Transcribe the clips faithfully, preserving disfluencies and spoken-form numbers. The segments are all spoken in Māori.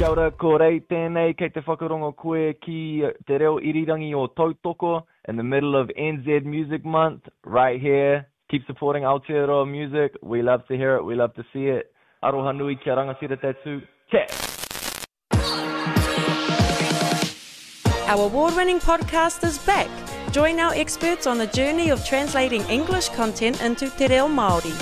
Kia ora, ko rei tēnei kei te whakarongo koe ki te reo irirangi o Tautoko in the middle of N Z Music Month, right here. Keep supporting Aotearoa music. We love to hear it. We love to see it. Aroha nui kia rangatira tatu. Che! Our award-winning podcast is back. Join our experts on a journey of translating English content into te reo Māori.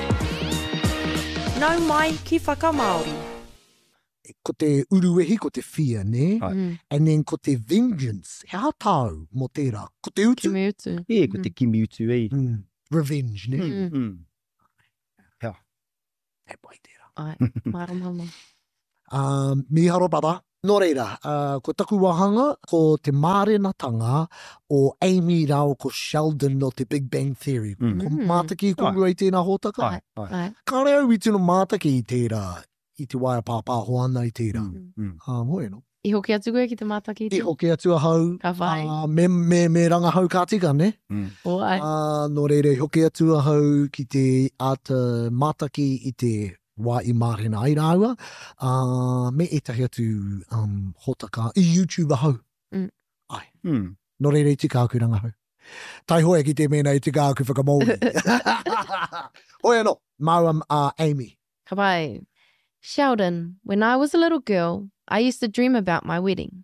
Nau mai ki whakamāori. Ko te uruehi, ko te fear, ne? Mm. And then ko te vengeance. Hea tau mo tērā. Ko te utu. Kimi utu. E, ko te kimi utu e. Mm. Revenge, ne? Mm. Mm. Hea. He pai tērā. Ai, marama. Um, miharo brother. Nō reira, uh, ko taku wahanga, ko te mārenatanga o Amy Rao ko Sheldon no te Big Bang Theory. Mm. Ko Mm. mātaki ko Ai. ngua i tēnā hōtaka. Ai, ai. Ai. Ka reo i tino mātaki i tērā, i te waia pāpā hoana i tērā. Mm. Mm. Um, hoi no. I hoki atu koe ki te mātaki I hoki atua hau. Ka whai. Uh, me, me, me ranga hau kā tika, ne? Mm. O ai. Uh, nō reire, hoki atua hau ki te ata mātaki i te wā i mārena ai rāua. Uh, me etahi atu um, hotaka i YouTube hau. Mm. Ai. Mm. Nō reire, i tika aku ranga hau. Tai hoa ki te mena i tika aku whakamauri. Hoi anō, mauam uh, Amy. Ka whai. Sheldon, when I was a little girl, I used to dream about my wedding.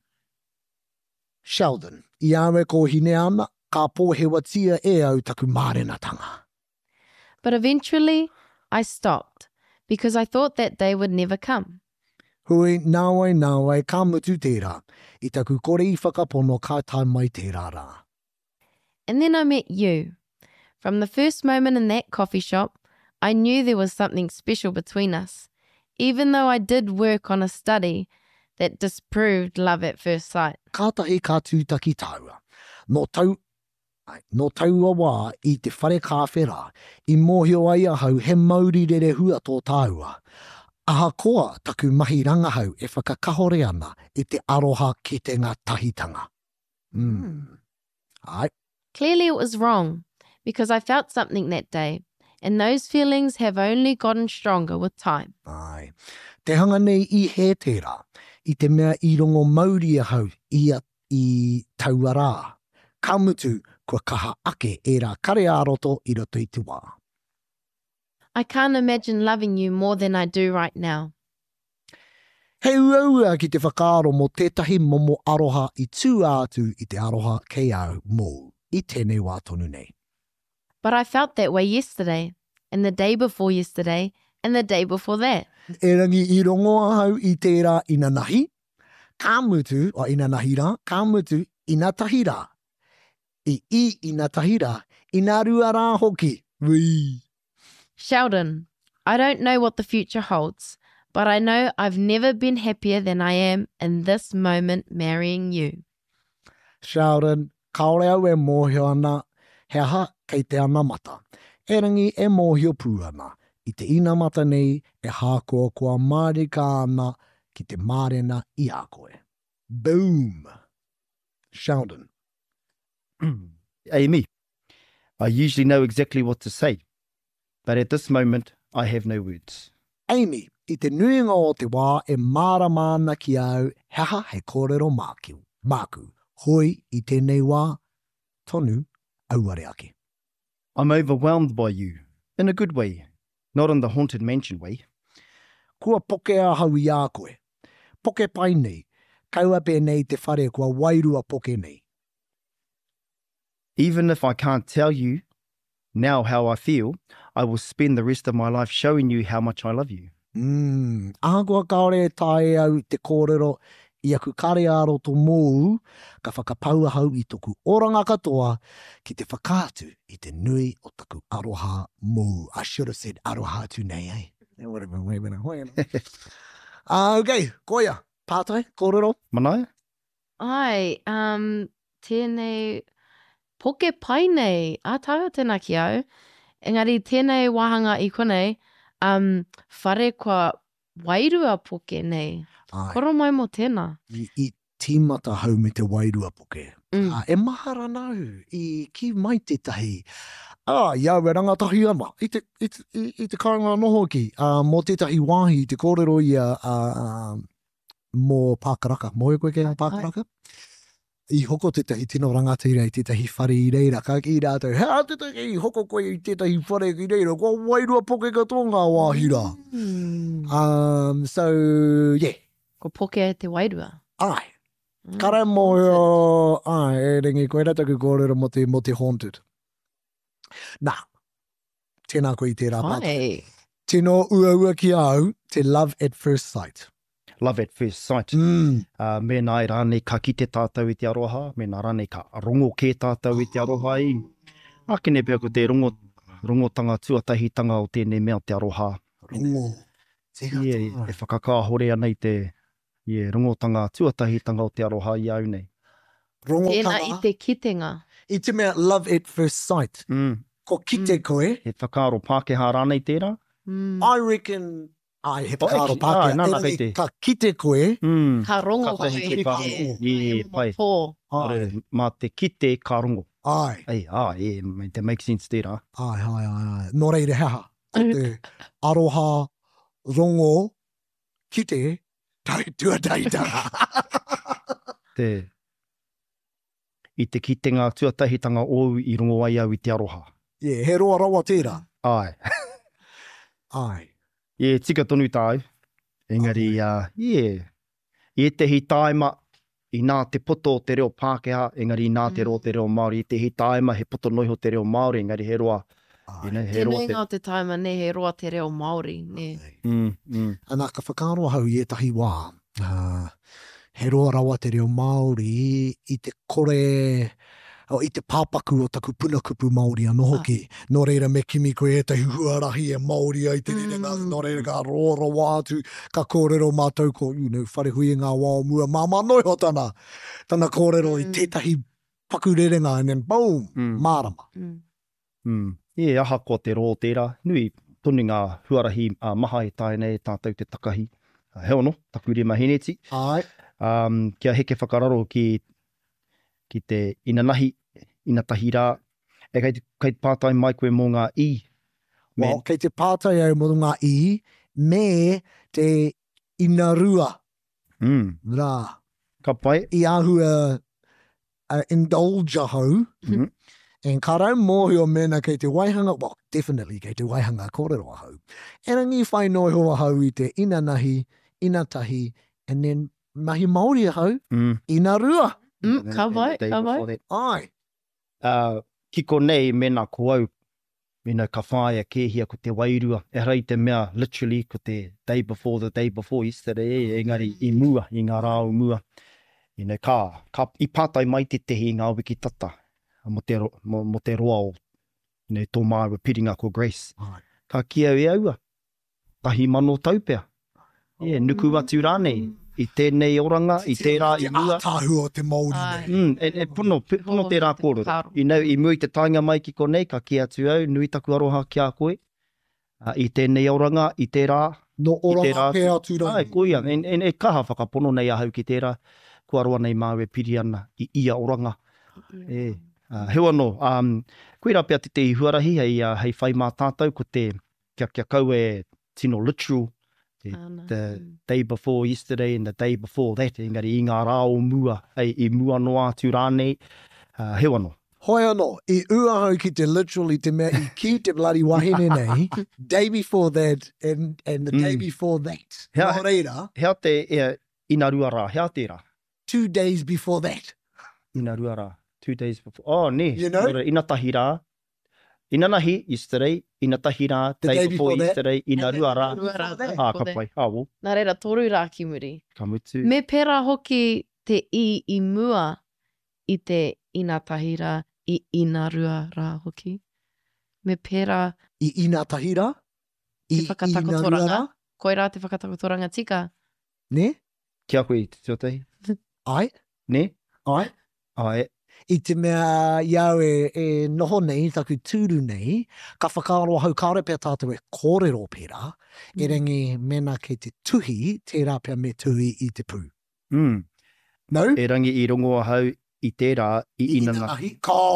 Sheldon, i awe ko hine ana, ka pōhewa tia e au taku mārenatanga. But eventually, I stopped because I thought that day would never come. Hui, nāwai, nāwai, ka mutu tērā. I taku kore i whakapono ka tai mai tērā rā. And then I met you. From the first moment in that coffee shop, I knew there was something special between us, even though I did work on a study that disproved love at first sight. Kātahi ka tūtaki taua. No tau, ai, no taua wā i te whare kāwhera, i mōhio ai ahau he mauri rere hua tō taua. Aha koa taku mahi rangahau e whakakahore ana i te aroha ki te ngā tahitanga. Mm. Ai, Clearly it was wrong, because I felt something that day, and those feelings have only gotten stronger with time. ai. Te hanga nei i he tērā, i te mea i rongo mauri ahau i, a, i taua rā. Ka mutu kua kaha ake e rā kare āroto i roto i te wā. I can't imagine loving you more than I do right now. He uaua ki te whakaaro mo tētahi momo aroha i tū ātu i te aroha kei au mō i tēnei wā tonu nei. But I felt that way yesterday, and the day before yesterday, and the day before that. E rangi i rongo ahau i tērā ina nahi, ka mutu o ina nahi rā, ka mutu ina tahi rā. I i ina tahi rā, ina rua rā hoki. Wii. Sheldon, I don't know what the future holds, but I know I've never been happier than I am in this moment marrying you. Sheldon, kaore au e mōhio ana, he aha kei te ana mata. E rangi e mōhio pū ana. I te ina mata nei, e hākua kua marika ana ki te mārena i a koe. Boom! Sheldon. Amy, I usually know exactly what to say, but at this moment, I have no words. Amy, i te nuinga o te wā e māramāna ki au, heha he kōrero māku. Māku, hoi i tēnei wā, tonu, auare ake. I'm overwhelmed by you, in a good way, not in the haunted mansion way. Kua poke a hau i a koe. Poke pai nei, kaua pēnei te whare kua wairua poke nei. Even if I can't tell you now how I feel, I will spend the rest of my life showing you how much I love you. Mm, ākua kaore tae au te kōrero i aku kare aro tō mōu, ka whakapau hau i toku oranga katoa ki te whakātu i te nui o taku aroha mōu. I should have said aroha tu nei, eh? That would have been way better. uh, okay, koia, pātai, kōrero. Manaia? Ai, um, tēnei poke pai nei, a tāua tēnā ki au. Engari, tēnei wahanga i konei, um, whare kua wairua poke nei. Ai, Koro mai mo tēnā. i, i tīmata hau me te wairua poke. Mm. Uh, e mahara nau i ki mai tētahi. Ah, ia we rangatahi ana. I te, i te, i, i te karanga noho ki. Uh, mō tētahi wāhi, te kōrero ia uh, mō Pākaraka. Mō e koe kei Pākaraka? I hoko tētahi tino rangatira i tētahi whare i reira. Ka ki rātou, hea tētahi i hoko koe i tētahi whare i reira. Kua wairua poke katoa ngā wāhira. Mm. Um, so, yeah. Ko poke e te wairua. Ai. Mm. Kara mō, uh, ai, e ringi koe rata ku kōrero mo te, mo te haunted. Nā, tēnā koe i tērā pātaka. Ai. Tēnō ua ua ki au, te love at first sight. Love at first sight. Mm. Uh, mēnā e rānei ka kite tātou i te aroha, mēnā rānei ka rongo kē tātou i te aroha i. Ākene pia ko te rongo, rongotanga tuatahitanga o tēnei mea te aroha. Rongo. Tika Yeah, tāra. e whakakāhore ana i te yeah, rongotanga tuatahitanga o te aroha i au nei. Rongo Tēnā tanga. i te kitenga. I te mea love at first sight. Mm. Ko kite koe, He whakaaro Pākehā rānei tērā. Mm. I reckon, ai, he Oh, whakaaro actually, Pākehā. ai, nāna Engari, kei te. ka kite koe, Mm. Ka rongo Ka koe tahi i te ka te. rongo. Yeah, pai. Pō. ai, Ore, mā te kite ka rongo. ai, Ei, ah, e, me te make sense tērā. ai, ai, ai, ai. Nō reire haha, ko te aroha, rongo, kite, tai tuataitanga. Te, I te kitenga tuatahitanga o i rongo ai au i te aroha. Yeah, he roa rawa tērā. Ai. Ai. Yeah, tika tonu tāu. Engari, uh, yeah. I te hi taima, i nā te poto o te reo Pākehā, engari i nā te reo te reo Māori. I te hi taima, he poto noiho te reo Māori, engari he roa. Ai. You know, he Te roa nuinga o te taima, ne he roa te reo Māori. Ne. Mm, mm. Anā ka whakaaro hau i etahi wā. Uh, he roa rawa te reo Māori i te kore, o i te pāpaku o taku punakupu Māori anō hoki. Nō reira me kimi koe etahi huarahi e Māori ai te rerenga. Mm. Nō reira ka rōra wā atu ka kōrero mātou ko, you know, whare hui ngā wā o mua. Mā manoiho tana, tana kōrero i Mm. tētahi paku rerenga, and then boom, Mm. mārama. Mm. Mm. Yeah, aha ko te rō tērā. Nui, tonu ngā huarahi uh, maha e tae nei tātou te takahi. Uh, he ono, taku rima hineti. Ai, Um, kia heke whakararo ki, ki te inanahi, inatahi rā. E kei, kei pātai mai koe mō ngā i. Me, well, kei te pātai au mo ngā i, me te inarua mm, rā. ka pai. I ahua uh, indulge hau, Mhm. and ka rau mōhi o mena kei te waihanga, well, definitely kei te waihanga kōrero hau. E rangi whai noi hoa hau i te inanahi, inatahi, and then mahi Māori hau, Mm. inarua. Mm, ka vai, Day ka vai. before that. Ai, Uh, kiko nei mena ko au, mena ka whāia kēhia ko te wairua. E rei te mea, literally, ko te day before the day before yesterday, engari i mua, i ngā rāu mua. You know, ka, ka, i pātai mai te tehi i ngā wiki tata, mo te, ro- mo, mo te roa o, you know, tō māua piringa ko Grace. Ai. Ka kia e aua, tahi mano taupea. Yeah, nuku atu rānei, i tēnei oranga, i tērā i mua. Te ātahu o te Māori Ai. nei. Mm, e, e puno, pi- puno Oh, tērā te kōrero. whakaaro. I nau, i mui te tainga mai ki konei, ka kia atu au, nui taku aroha ki a koe. Uh, I tēnei oranga, i tērā. No oranga tērā- pē atu rangi. Ai, ko ia, en, en, e kaha whakapono nei ahau ki tērā. Kua roa nei māu e piri ana i ia oranga. E, uh, he wano, um, koe rā pia te te ihuarahi, hei, uh, hei whai mā tātou, ko te kia kia kau e tino literal, Ana. the Mm. day before yesterday and the day before that, engari i ngā rā o mua, hei, i mua noa atu rānei, uh, he wano. Hoi anō, i ua hau ki te literally te mea i ki te bloody wahine nei, day before that and, and the day Mm. before that. Hea- Nō reira, Hea te e, ina rua rā, hea te rā, two days before that. ina rua rā, two days before. Oh, ne, You know? Ora, ina tahi rā, ina nahi yesterday, ina tahi rā, The day, day before, before that. yesterday, ina rua rā. Rua rā, Ah, ko ka te. pai, ah, wo, Nā reira, toru rā ki muri. ka mutu. Me pera hoki te i i mua i te ina tahi rā, i ina rua rā hoki. Me pera I ina tahira, te i ina whakatakotoranga. rua, Koe rā te whakatakotoranga tika. ne? Kia koe i te tuatahi, Ai, ne? ai. Ai, I te mea iau e, e noho nei, taku tūru nei, ka whakaaro hau kāre pia tātou e kōrero pera, e rangi mena kei te tuhi, tērā pia me tuhi i te pū. mm. No? E rangi i rongoa hau i tērā, i ina nahi. nahi.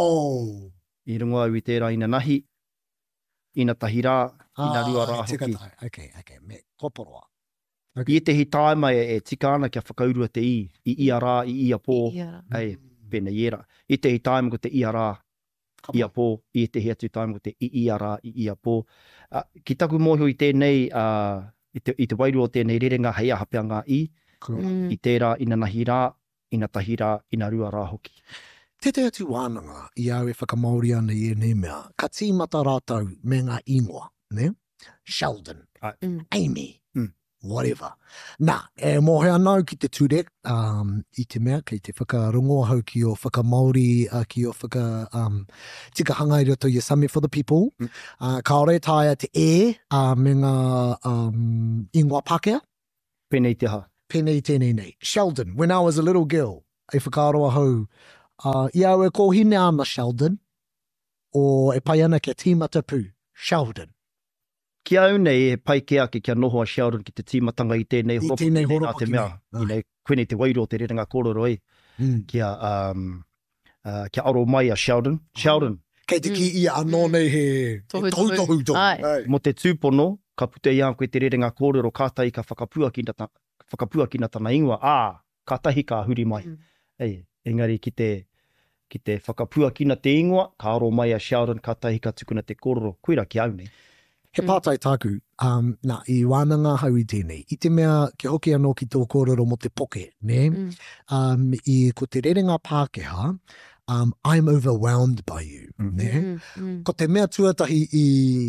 Ko! I rongoa au i tērā ina nahi, ina tahi rā, ina rua rā Ai, tika hoki. tai. Okay, okay, me koporoa. Okay. I te hi taima e, e tika ana kia whakaurua te i, i ia rā, i ia pō, Ia. ei, pēnei iera. I te hi taima ko te ia rā, ia pō, i te hi atu taima ko te i ia rā, i ia pō. Uh, ki taku mōhio i tēnei, uh, i, te, i te wairua o tēnei rerenga hei ahapea ngā i, Cool. Mm. i tērā, ina nahi rā, ina tahi rā, ina rua rā hoki. Te te atu wānanga i au e whakamauri ana i e ne mea, ka tīmata rātau me ngā ingoa, ne? Sheldon, Ai. Mm. Amy, Mm. whatever. Nā, e mōhea nau ki te ture, um, i te mea, kei te whakarongoa hau ki o whakamauri, uh, ki o whaka, um, tika hanga i roto i Summit for the People. Mm. Uh, ka ore taia te e, uh, me ngā um, ingoa Pākehā. Pēnei te ha. Pēnei tēnei nei. Sheldon, when I was a little girl, e whakaroa hau, uh, i au e kōhine ana Sheldon, o e pai ana kia tīmata pū, Sheldon. Ki au nei e pai ke ake kia noho a Sheldon ki te tīmatanga i tēnei I horopaki. tēnei nā horopaki te mea. nei. I nei, koe nei te wairo o te rerenga kōrero e. Mm. Kia, um, uh, kia aro mai a Sheldon. Sheldon, Kei te ki ia anō nei he Tohu he tohu. tautohu tohu. Ai. Ai. mo te tūpono, ka pute ia koe te rerenga kōrero kātai ka whakapua ki ta, whakapua ki na tana ingoa. Ā, ka tahi ka huri mai. Mm. Ei, engari ki te, ki te whakapua ki na te ingoa, ka aro mai a Sheldon, ka tahi ka tukuna te kōrero. Koira ki au nei. He pātai tāku, um, nā, i wānanga hau i tēnei. I te mea, ke hoki anō ki tō kōrero mo te poke, ne? Mm. Um, I ko te rerenga Pākehā, um, I'm overwhelmed by you, Mm. ne? Mm. Mm. Ko te mea tuatahi i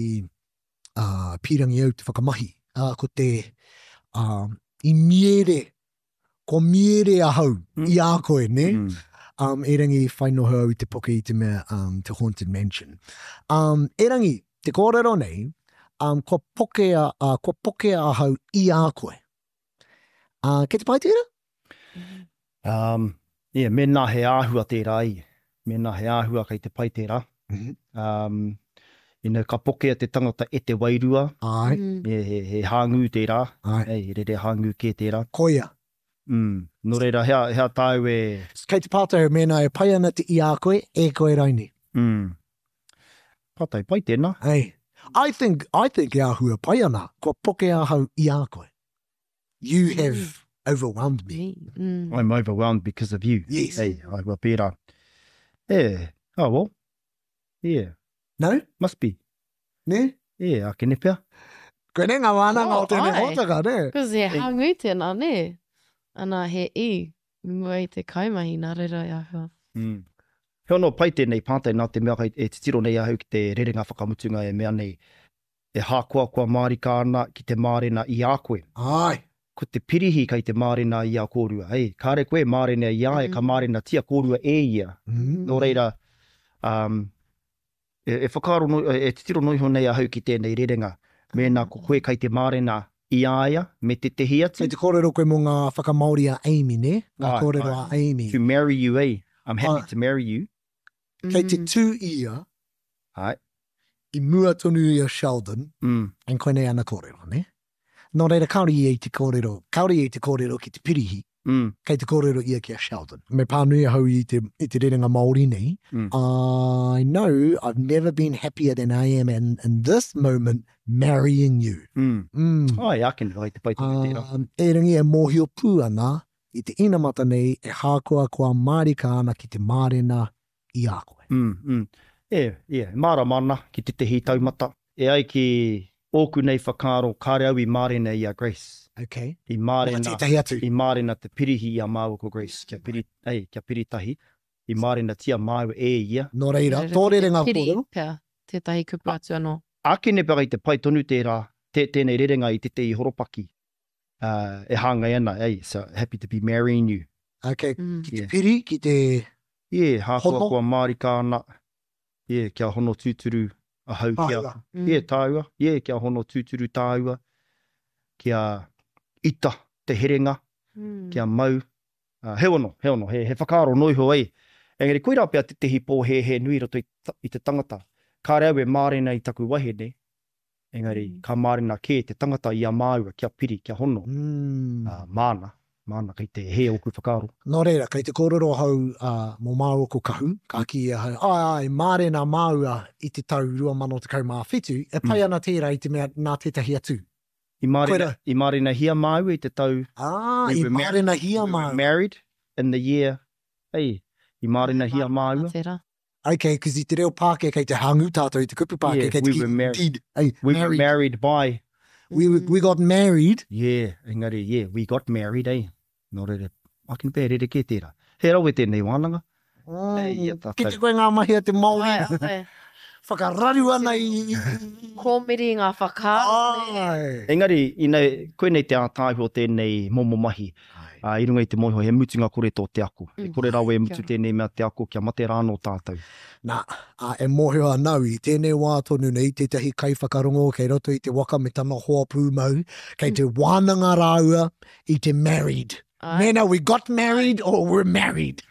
uh, pirangi au te whakamahi, uh, ko te um, i miere, ko miere ahau Mm. i a koe, ne? Mm. Um, e rangi whainoho au i te poke i te mea um, te Haunted Mansion. Um, e rangi, te kōrero nei, um, ko pokea, uh, ko pokea ahau i a koe. Uh, ke te pai tērā? Um, yeah, me nā he āhua tērā i. Me nā he āhua kei te pai tērā. Mhm. Um, ina ka pokea te tangata e te wairua, Ai, Mm. e, he, he hāngu tērā, ai. ei, re re hāngu kē tērā. Koia. Mm. Nō reira, hea, hea tāu e... Kei te pātai mena e pai ana te i a koe, e koe raini. Mm. Pātai, pai tēnā. Hey, I think I think e ahua pai ana, ko poke ahau i a koe. You have overwhelmed me. Mm. I'm overwhelmed because of you. Yes. Ei, ai wa pērā. E, oh well. Yeah, No? must be. Ne? Yeah, ake ne pea. Koe ne ngā wānanga Oh, o tēnei ai. hotaka, ne? Because he hangu tēnā, ne? Ana he i, mua i te kaimahi, nā reira i ahua. Mm. He ono pai tēnei pātai nā te mea kai e titiro nei ahau ki te rerenga whakamutunga e mea nei e hākua kua mārika ana ki te mārena i a koe. Ai. Ko te pirihi kai te mārena i a kōrua. Hei, kāre koe mārena i a e ka mārena tia kōrua e ia. Mm. Nō reira, um, e, e whakaro no, e titiro noiho nei ahau ki tēnei rerenga. Mēnā ko koe kai te mārena i aia me te tehi atu. Kei te kōrero koe mo ngā whakamauri a Amy, ne? Ngā Ai, kōrero ai. a Amy. To marry you, eh? I'm happy Ai. to marry you. Kei te Mm. tū ia, Ai. i mua tonu i a Sheldon, Mm. en koe nei ana kōrero, ne? Nō reira, kauri i te kōrero, kauri i te kōrero ki te pirihi, Mm. kei te kōrero ia ki a Sheldon. Me pānui hau i te, i te rerenga Māori nei. Mm. I know I've never been happier than I am in, in this moment marrying you. Mm. Mm. Ai, ake ni wai te pai tū tērā. Um, e rangi e mōhio pū ana i te inamata nei e hākua kua mārika ana ki te mārena i a koe. Mm, mm. E, e, māra mana ki te tehi taumata. E ai ki ōku nei whakaro kāre au i mārena i a Grace. Okay. I Nā mārena, tētahi atu. i mārena te pirihi i a māua ko Grace. Kia piri, ei, kia piri tahi. I mārena tia māua e ia. Nō reira, tō rerenga Piri, kōrero. pea, tētahi kupu atu anō. Ake ne pera i te pai tonu tērā, te, tēnei rerenga i te te i horopaki. Uh, e hāngai ana, ei, so happy to be marrying you. Okay, Mm. ki te Yeah. piri, ki te... Yeah, hākua Hono? kua mārika ana. Yeah, kia hono tūturu a hau kia. Tāua. Mm. Yeah, tāua. Yeah, kia hono tūturu tāua. Kia ita te herenga, Mm. kia mau. Uh, he ono, he ono, he, he whakaaro noiho ei. Engari, koira pia te tehi pō he he nui roto i, ta, i te tangata. Kāre au e mārena i taku wahe ne. Engari, Mm. ka mārena kē te tangata i a māua, kia piri, kia hono. Mm. Uh, māna, māna kei te he oku whakaaro. Nō reira, kei te kōrero hau uh, mō māua ko kahu, ka ki e hau, ai, ai, mārena māua i te tau rua mano te kau mā whetu, e pai ana tērā i te mea nā tētahi atu. I marina, Koera. I marina hia mau i te tau. Ah, We i were mar- marina hia we were mau. married in the year, hey, I marina hia mau. Nā tērā. Okay, because i te reo Pākehā kei te hangu tātou i te kupu Pākehā Yeah, kei te we ki were married. did. Hey, We married. were married by, We, were- we got married. yeah, engari, yeah, we got married, eh. Nō rere, akin pē rere ke tērā. He rawe tēnei wānanga. Oh, Hey, ia ki tātou. te koe ngā mahi a te Māori. Ai, ai. Whakararu ana i... Kōmiri ngā whakā. Ai. Engari, ina, koe nei te ātāhi o tēnei momo mahi. Uh, I runga i te moho, he mutunga kore tō te ako. Mm. E kore rawe e mutu tēnei mea te ako, kia mate rāno tātou. Nā, uh, e mohio anau i tēnei wā tonu nei, tētahi kai whakarongo, kei roto i te waka me tana hoa pūmau, kei te wānanga rāua i te married. Ai. Mena, we got married or we're married.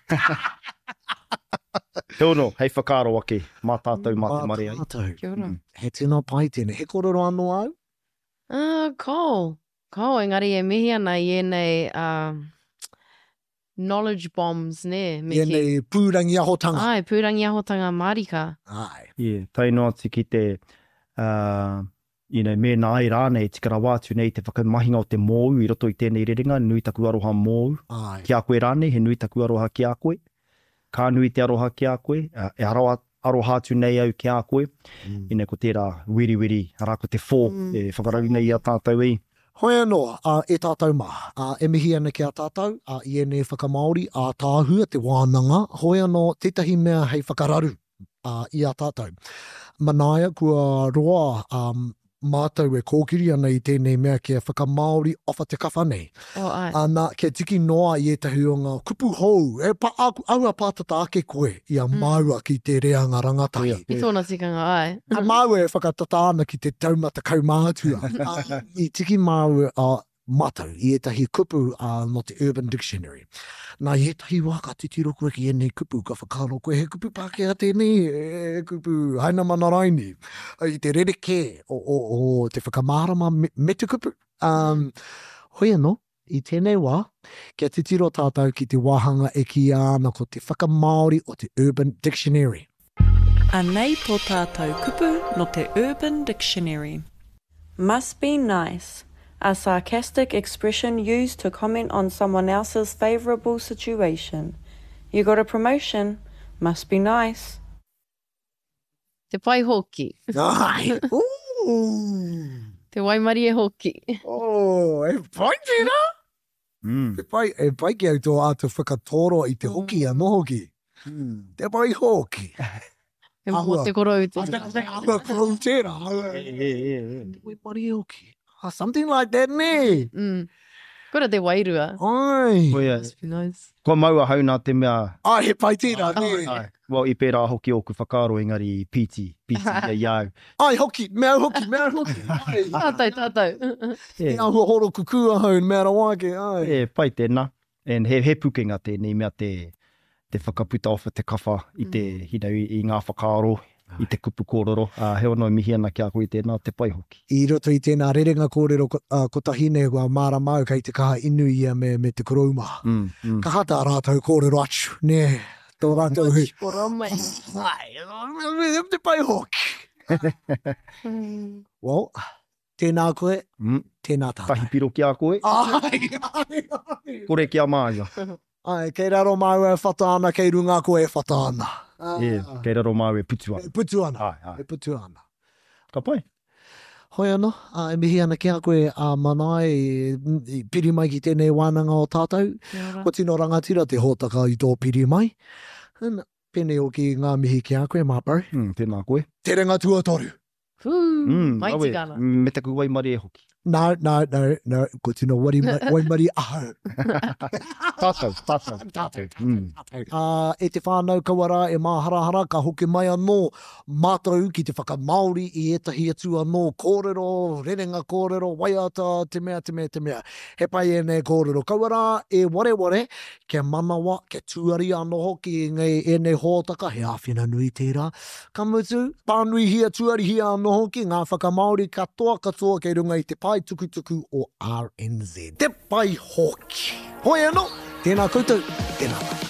He ono, hei whakaro ake, mā tātou, mā te mare ai. Tātou. Kia ora. He tēnā pai tēnei. He kororo anō au? Ah, ko. Ko, engari e mihi ana i enei um, knowledge bombs, ne? Me I ki- nei pūrangi ahotanga. Ai, pūrangi ahotanga Marika. Ai. Yeah, tai noa ati ki te, uh, you know, me nā ai rānei, tikara wātu nei te whakamahinga o te mōu, i roto i tēnei rerenga, nui taku aroha mōu. Ai. Ki a koe rānei, he nui taku aroha ki a koe. Kā nui te aroha ki a koe, uh, e aroha, aroha atu nei au ki a koe. Mm. Ina ko tērā wiri wiri, ara ko te fō, Mm. e whakarau nei a tātou i. Hoi anō, uh, e tātou mā. Uh, e mihi ana ki a tātou, uh, i ene whakamaori, a tāhua te wānanga. Hoi anō, tētahi mea hei whakararu uh, i a tātou. Manaia, kua roa um, mātou e kōkiri ana i tēnei mea kia whakamaori ofa te kawhanei. Oh, ai. Ana, kia tiki noa i etahi o ngā kupu hou, e pa, aku, aua pātata ake koe i a maua ki te reanga rangatahi. I tōna tikanga, ai. A mau e whakatata ana ki te taumata kaumātua. uh, I tiki mau a uh, matau i etahi kupu uh, no te Urban Dictionary. Nā i etahi waka titiro koe ki enei kupu, ka whakaro koe he kupu Pākehā tēnei, he kupu haina mana raini. I te rereke o, o, o te whakamārama me, me te kupu. Um, hoi anō, i tēnei wā, kia titiro tātou ki te wāhanga e ki ana ko te whakamaori o te Urban Dictionary. Anei tō tātou kupu no te Urban Dictionary. Must be nice. A sarcastic expression used to comment on someone else's favourable situation. You got a promotion. Must be nice. Te pai hoki. Ai! Ooh! Te waimari e hoki. Oh, e pai tēnā? Mm. E pai, e pai ki au tō ātu whakatoro i te hoki anō hoki. Te pai hoki. E mo Ahua. te korau te. Awa korou tērā. E, e, e, e. Te pai hoki. Ah, something like that, ne? Mm. Kora te wairua. Ai. Koe, Must be nice. Ko maua hau nā te mea. Ai, he pai tērā, ne? Ai. Well, i pērā hoki o ku whakaro engari piti, piti ia iau. Ai, hoki, mea hoki, mea hoki. Ai. Tātou, tātou. E ahua horo kukua hau, mea rawake, ai. E, pai tēnā. And he, he pukenga tēnei mea te, te whakaputa ofa te kawha i te hinau i, i ngā whakaro, i te kupu kōrero. Uh, he ono mihi ana ki a koe tēnā, te pai hoki. I roto i tēnā rerenga kōrero ko, uh, ko tahine kua māra mau kei te kaha inu ia me, me te korouma. Mm, mm. Ka hata rātou kōrero atu, ne? Tō rātou hui. Kora mai. Ai, te pai hoki. Well, tēnā koe, Mm. tēnā tātai. Tahi piro ki a koe, Ai, ai, ai. kore ki a māia. Ai, kei raro mau e whata ana, kei runga koe e whata ana. E, kei raro mau e putu E ana. putu ana. Ai, ai. E putu ana. Ka pai. Hoi ana, uh, e mihi ana ki a koe a uh, manae, i, i piri mai ki tēnei wānanga o tātou. Kia ora. Ko tino rangatira te hōtaka i tō piri mai. And pene o ki ngā mihi ki a koe, māpau. Mm, tēnā koe. Te renga tuatoru. Hū, Mm, mai awe, tikana. me te kuwai mari e hoki. No, no, no, no. Ko tino wari, wai mari ahau. Tātou, tātou. Tātou. Mm. Uh, e te whānau kawara e māharahara, ka hoki mai anō mātou ki te whakamaori i etahi atu anō kōrero, rerenga kōrero, waiata, te mea, te mea, te mea. He pai e nei kōrero kawara e ware ware, ke manawa, ke tuari anō hoki e nei, e nei hōtaka, he āwhina nui tērā. Ka mutu, pānui hia tuari hia anō hoki, ngā whakamaori katoa katoa kei runga i te pai tuku tuku o R N Z. Te pai hoki. Hoi anō, tēnā koutou, tēnā pai.